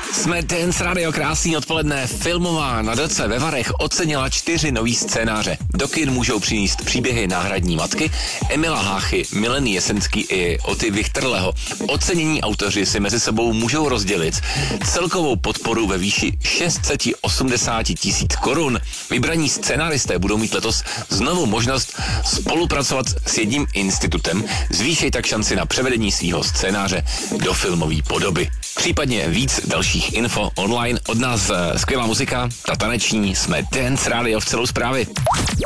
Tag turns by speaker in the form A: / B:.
A: Jsme Dance Radio, krásný odpoledne. Filmová nadace ve Varech ocenila 4 nový scénáře. Do kin můžou přinést příběhy Náhradní matky, Emila Háchy, Mileny Jesenský i Oty Vichterleho. Ocenění autoři si mezi sebou můžou rozdělit celkovou podporu ve výši 680 000 korun. Vybraní scénáristé budou mít letos znovu možnost spolupracovat s jedním institutem, zvýšej tak šanci na převedení svého scénáře do filmové podoby. Případně víc dalších info online od nás skvělá muzika, ta taneční, jsme Dance Radio v celou zprávy.